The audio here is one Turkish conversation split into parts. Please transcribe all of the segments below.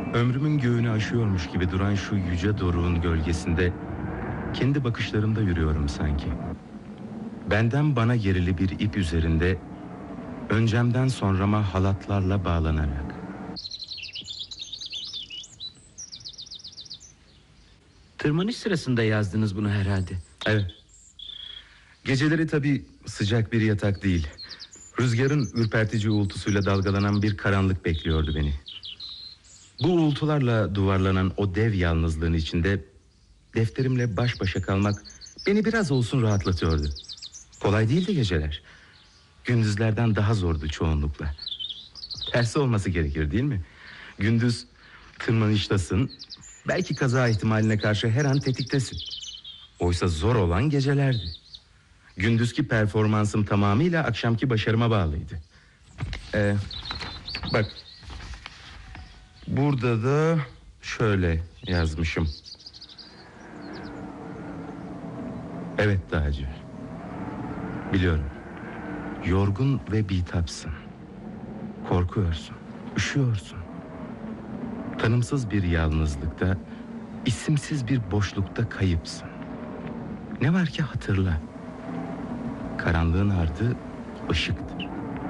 Ömrümün göğünü aşıyormuş gibi duran şu yüce doruğun gölgesinde kendi bakışlarımda yürüyorum sanki. Benden bana gerili bir ip üzerinde, öncemden sonrama halatlarla bağlanarak. Tırmanış sırasında yazdınız bunu herhalde. Evet. Geceleri tabii sıcak bir yatak değil, rüzgarın ürpertici uğultusuyla dalgalanan bir karanlık bekliyordu beni. Bu uğultularla duvarlanan o dev yalnızlığın içinde defterimle baş başa kalmak beni biraz olsun rahatlatıyordu. Kolay değildi geceler. Gündüzlerden daha zordu çoğunlukla. Tersi olması gerekir değil mi? Gündüz tırmanıştasın, belki kaza ihtimaline karşı her an tetiktesin. Oysa zor olan gecelerdi. Gündüzki performansım tamamıyla akşamki başarıma bağlıydı. Bak, burada da şöyle yazmışım. Evet Dağcı, biliyorum. Yorgun ve bitapsın. Korkuyorsun, üşüyorsun. Tanımsız bir yalnızlıkta, isimsiz bir boşlukta kayıpsın. Ne var ki hatırla. Karanlığın ardı ışıktır.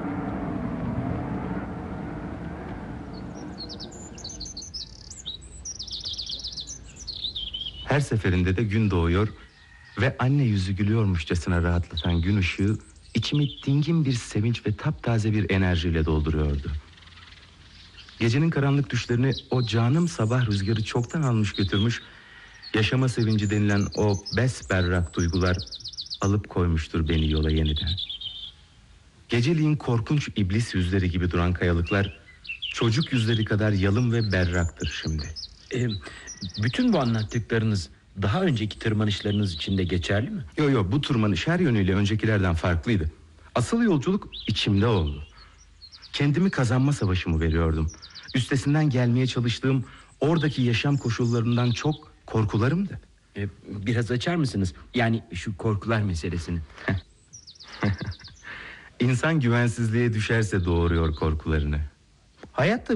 Her seferinde de gün doğuyor ve anne yüzü gülüyormuşçasına rahatlatan gün ışığı içimi dingin bir sevinç ve taptaze bir enerjiyle dolduruyordu. Gecenin karanlık düşlerini o canım sabah rüzgarı çoktan almış götürmüş, yaşama sevinci denilen o besberrak duygular alıp koymuştur beni yola yeniden. Geceliğin korkunç iblis yüzleri gibi duran kayalıklar çocuk yüzleri kadar yalın ve berraktır şimdi. Bütün bu anlattıklarınız daha önceki tırmanışlarınız için de geçerli mi? Yo, bu tırmanış her yönüyle öncekilerden farklıydı. Asıl yolculuk içimde oldu. Kendimi kazanma savaşımı veriyordum. Üstesinden gelmeye çalıştığım oradaki yaşam koşullarından çok korkularımdı. Biraz açar mısınız? Yani şu korkular meselesini. İnsan güvensizliğe düşerse doğuruyor korkularını. Hayatta